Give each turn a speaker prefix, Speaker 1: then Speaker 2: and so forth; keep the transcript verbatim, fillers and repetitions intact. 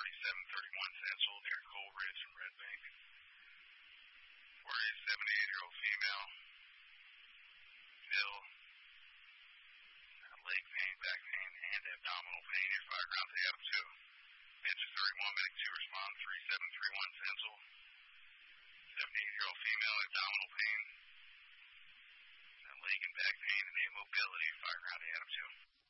Speaker 1: thirty-seven thirty-one Central near Coal Ridge and Red Bank. For a seventy-eight-year-old female, ill, leg pain, back pain, and abdominal pain. Your fire ground to Adam two. Engine thirty-one, medic two, respond three seven three one Central. seventy-eight-year-old female, abdominal pain, leg and back pain, and immobility. Fire ground to Adam two.